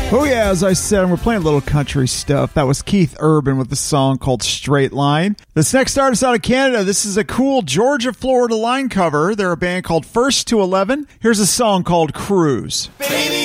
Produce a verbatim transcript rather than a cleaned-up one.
Oh yeah, as I said, we're playing a little country stuff. That was Keith Urban with a song called Straight Line. This next artist out of Canada, this is a cool Georgia, Florida line cover. They're a band called First to Eleven. Here's a song called Cruise. Baby.